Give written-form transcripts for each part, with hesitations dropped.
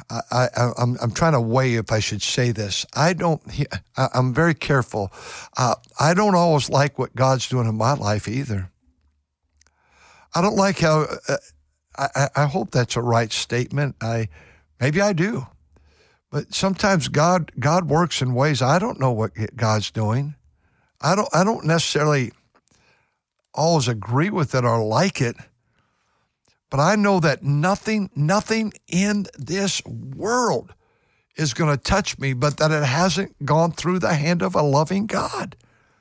I'm trying to weigh if I should say this. I'm very careful. I don't always like what God's doing in my life either. I don't like how, I hope that's a right statement. Maybe I do. But sometimes God works in ways I don't know what God's doing. I don't necessarily always agree with it or like it. But I know that nothing in this world is going to touch me, but that it hasn't gone through the hand of a loving God.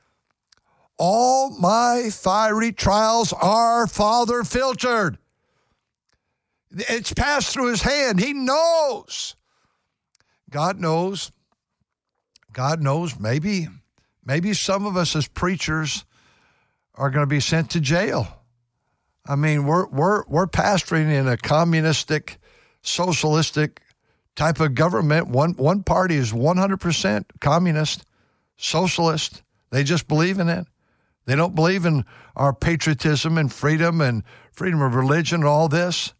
All my fiery trials are Father filtered. It's passed through his hand. He knows. God knows. God knows. Maybe some of us as preachers are going to be sent to jail. I mean, we're pastoring in a communistic, socialistic type of government. One party is 100% communist, socialist. They just believe in it. They don't believe in our patriotism and freedom of religion and all this.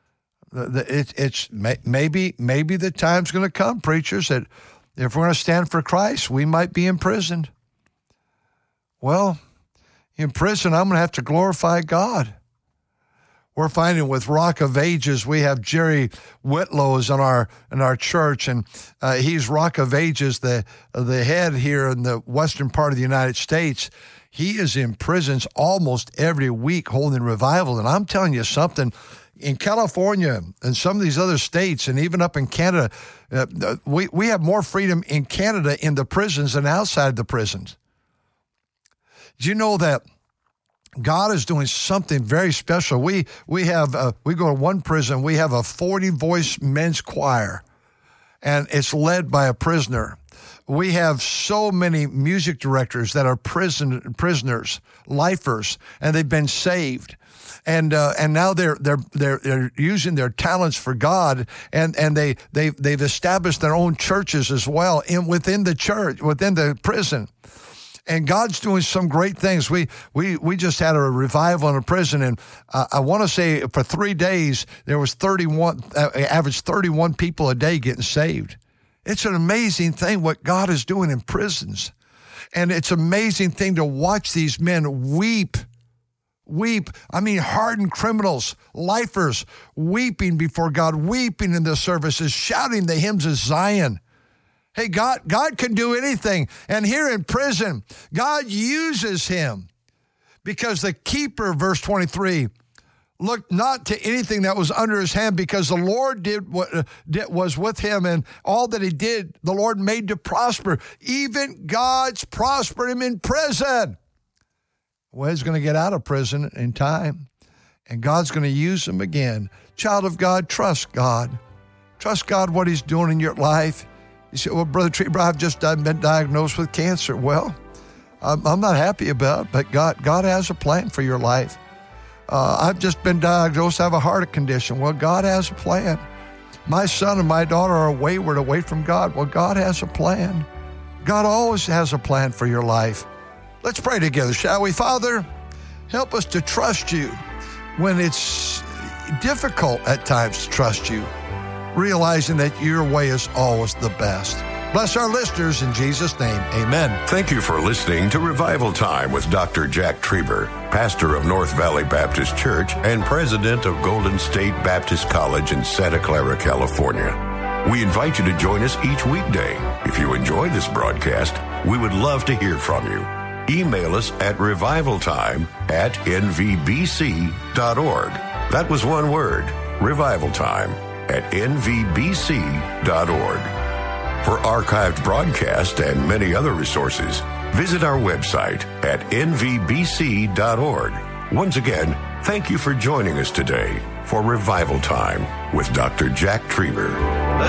It's maybe the time's going to come, preachers, that if we're going to stand for Christ, we might be imprisoned. Well, in prison, I'm going to have to glorify God. We're finding with Rock of Ages, we have Jerry Whitlows in our church, and he's Rock of Ages, the head here in the western part of the United States. He is in prisons almost every week holding revival, and I'm telling you something. In California and some of these other states, and even up in Canada, we have more freedom in Canada in the prisons than outside the prisons. Do you know that God is doing something very special? We go to one prison. We have a 40-voice men's choir, and it's led by a prisoner. We have so many music directors that are prisoners, lifers, and they've been saved. And now they're using their talents for God, and they've established their own churches as well within the church, within the prison. And God's doing some great things. We just had a revival in a prison, and I want to say for 3 days there was average 31 people a day getting saved. It's an amazing thing what God is doing in prisons, and it's an amazing thing to watch these men weep. I mean, hardened criminals, lifers, weeping before God, weeping in the services, shouting the hymns of Zion. Hey, God can do anything. And here in prison, God uses him because the keeper, verse 23, looked not to anything that was under his hand, because the Lord did what was with him, and all that he did, the Lord made to prosper. Even God's prospered him in prison. Well, he's going to get out of prison in time, and God's going to use him again. Child of God, trust God. Trust God what he's doing in your life. You say, well, Brother Trieber, I've just been diagnosed with cancer. Well, I'm not happy about it, but God has a plan for your life. I've just been diagnosed, I have a heart condition. Well, God has a plan. My son and my daughter are wayward away from God. Well, God has a plan. God always has a plan for your life. Let's pray together, shall we? Father, help us to trust you when it's difficult at times to trust you, realizing that your way is always the best. Bless our listeners in Jesus' name. Amen. Thank you for listening to Revival Time with Dr. Jack Trieber, pastor of North Valley Baptist Church and president of Golden State Baptist College in Santa Clara, California. We invite you to join us each weekday. If you enjoy this broadcast, we would love to hear from you. Email us at revivaltime@nvbc.org. That was one word, revivaltime@nvbc.org. For archived broadcasts and many other resources, visit our website at nvbc.org. Once again, thank you for joining us today for Revival Time with Dr. Jack Trieber.